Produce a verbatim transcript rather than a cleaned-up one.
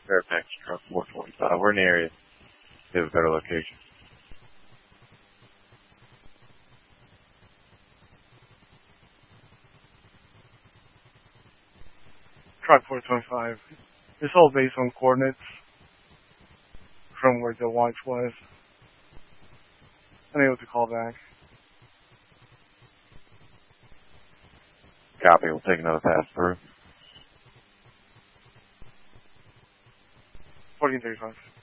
Fairfax truck four twenty-five. We're in the area. We have a better location. Truck four twenty-five. It's all based on coordinates from where the launch was. Unable to call back. Copy. We'll take another pass through. fourteen thirty-five.